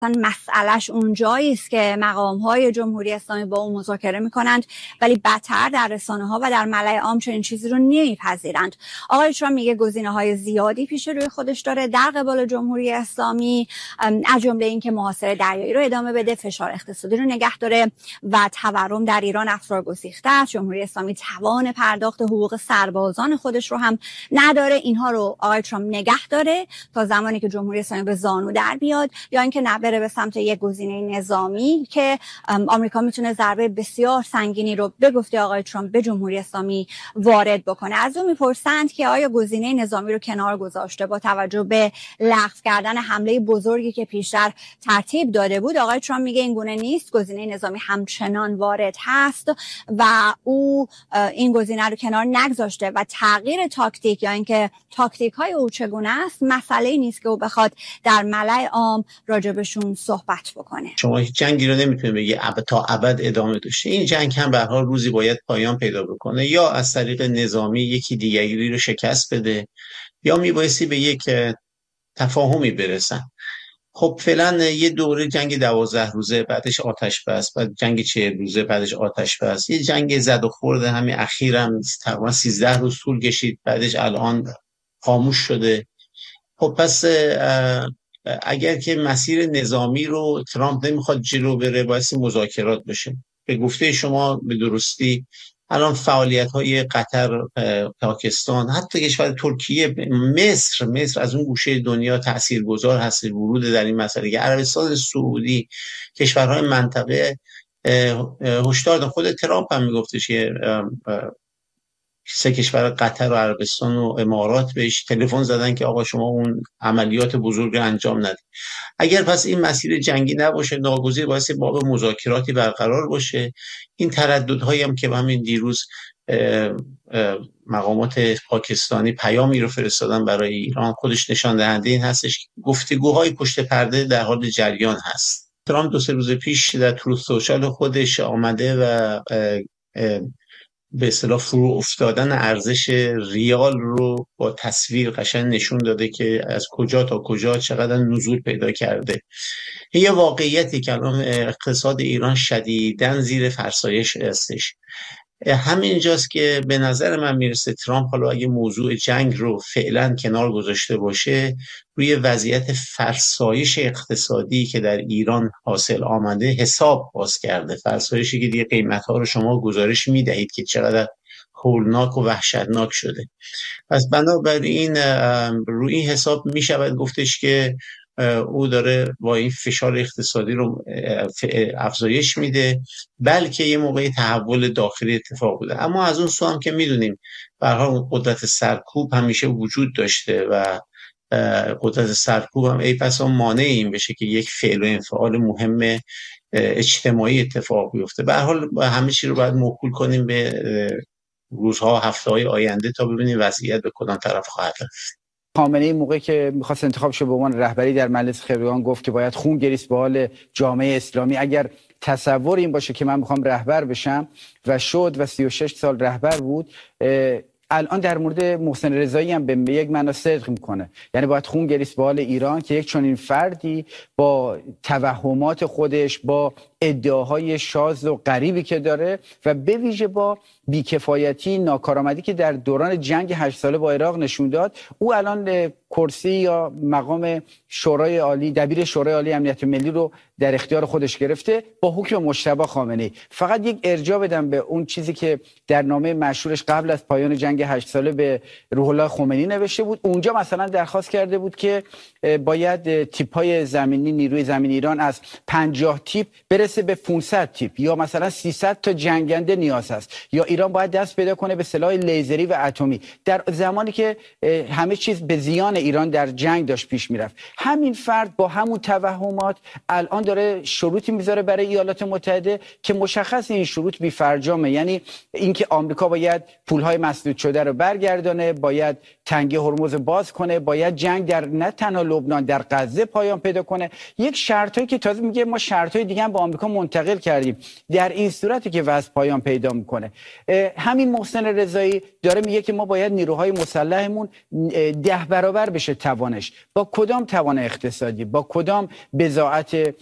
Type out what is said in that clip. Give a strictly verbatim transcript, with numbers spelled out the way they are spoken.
مسئلهش اونجایی است که مقام‌های جمهوری اسلامی با اون مذاکره میکنند، ولی بدتر در رسانه‌ها و در ملأ عام چنین چیزی رو نمیپذیرند. آقای ترامپ میگه گزینه‌های زیادی پیش روی خودش داره در قبال جمهوری اسلامی، از جمله اینکه محاصره دریایی رو ادامه بده، فشار اقتصادی رو نگه داره و تورم در ایران افزار گسیخته است. جمهوری اسلامی توان پرداخت حقوق سربازان خودش رو هم نداره. اینها رو آقای ترامپ نگه داره تا زمانی که جمهوری اسلامی به زانو در بیاد، یا اینکه نبره به سمت یک گزینه نظامی که آمریکا میتونه ضربه بسیار سنگینی رو به گفته آقای ترامپ به جمهوری اسلامی وارد بکنه. از اون میپرسند که آیا گزینه نظامی رو کنار گذاشته با توجه به لغو کردن حمله بزرگی که پیشتر ترتیب داده بود؟ آقای ترامپ میگه این گونه نیست، گزینه نظامی همچنان وارد هست و او این گزینه رو کنار نگذاشته و تغییر تاکتیک یا اینکه تاکتیک های او چگونه است مسئله نیست که او بخواد در ملأ عام راجبشون صحبت بکنه. شما هیچ جنگی رو نمیتونه بگی تا ابد ادامه داشته. این جنگ هم به هر حال روزی باید پایان پیدا بکنه، یا از طریق نظامی یکی دیگری رو شکست بده یا میبایستی به یک تفاهمی برسن. خب فعلا یه دوره جنگ دوازده روزه، بعدش آتش بس، بعد جنگ چهل روزه، بعدش آتش بس، یه جنگ زد و خورد همین اخیرم تقریبا سیزده روز طول کشید، بعدش الان خاموش شده. خب پس اگر که مسیر نظامی رو ترامپ نمیخواد جلو بره، باید مذاکرات بشه. به گفته شما به درستی الان فعالیت‌های قطر، پاکستان، حتی کشور ترکیه، مصر مصر از اون گوشه دنیا تاثیرگذار هست ورود در این مسئله. عربستان سعودی، کشورهای منطقه هشدار دادن. خود ترامپ هم میگفتش که سه کشور قطر و عربستان و امارات بهش تلفن زدن که آقا شما اون عملیات بزرگ رو انجام ندید. اگر پس این مسیر جنگی نباشه، ناگزیر باید باب مذاکراتی برقرار باشه. این ترددهایی هم که همین دیروز مقامات پاکستانی پیامی رو فرستادن برای ایران، خودش نشان دهنده این هستش که گفتگوهای پشت پرده در حال جریان هست. ترامپ دو سه روز پیش در تروث سوشال خودش آمده و به اصطلاح فرو افتادن ارزش ریال رو با تصویر قشنگ نشون داده که از کجا تا کجا چقدر نزول پیدا کرده. یه واقعیتی که الان اقتصاد ایران شدیداً زیر فرسایش هستش. همینجاست که به نظر من میرسه ترامپ حالا اگه موضوع جنگ رو فعلا کنار گذاشته باشه، روی وضعیت فرسایش اقتصادی که در ایران حاصل آمده حساب باز کرده. فرسایشی که دیگه قیمت‌ها رو شما گزارش میدهید که چقدر هولناک و وحشتناک شده. پس بنابراین روی این حساب میشود گفتش که او داره با این فشار اقتصادی رو افزایش میده، بلکه یه موقعی تحول داخلی اتفاق بوده. اما از اون سو هم که میدونیم به هر حال قدرت سرکوب همیشه وجود داشته و قدرت سرکوب هم ای بسا مانع این بشه که یک فعل و انفعال مهم اجتماعی اتفاق بیفته. به هر حال همه چی رو باید موکول کنیم به روزها هفته‌های آینده تا ببینیم وضعیت به کدام طرف خواهد رفت. خامنه‌ای موقعی که می‌خواست انتخاب شه به عنوان رهبری در مجلس خبرگان گفت که باید خون گریست به حال جامعه اسلامی. اگر تصور این باشه که من می‌خوام رهبر بشم و شد و سی و شش سال رهبر بود، الان در مورد محسن رضایی هم به یک معنا صدق میکنه. یعنی باید خون گریست به حال ایران که یک چنین فردی با توهمات خودش، با ادعاهای شاذ و غریبی که داره و به ویژه با بیکفایتی، ناکارآمدی که در دوران جنگ هشت ساله با عراق نشون داد، او الان کرسی یا مقام شورای عالی، دبیر شورای عالی امنیت ملی رو در اختیار خودش گرفته با حکم مجتبی خامنه‌ای. فقط یک ارجاع بدم به اون چیزی که در نامه مشهورش قبل از پایان جنگ هشت ساله به روح الله خمینی نوشته بود. اونجا مثلا درخواست کرده بود که باید تیپ‌های زمینی نیروی زمینی ایران از پنجاه تیپ برسه به پانصد تیپ، یا مثلا سیصد تا جنگنده نیاز هست، یا ایران باید دست پیدا کنه به سلاح لیزری و اتمی، در زمانی که همه چیز به زیان ایران در جنگ داشت پیش میرفت. همین فرد با همون توهمات الان داره شروطی میذاره برای ایالات متحده که مشخص این شروط بی فرجامه. یعنی اینکه آمریکا باید پولهای مسدود شده رو برگردانه، باید تنگه هرمز باز کنه، باید جنگ در نه تنها لبنان در غزه پایان پیدا کنه. یک شرطایی که تازه میگه ما شرطای دیگه هم با آمریکا منتقل کردیم. در این صورتی که وضع پایان پیدا میکنه، همین محسن رضایی داره میگه که ما باید نیروهای مسلحمون ده برابر بشه توانش، با کدام توان اقتصادی، با کدام بضاعت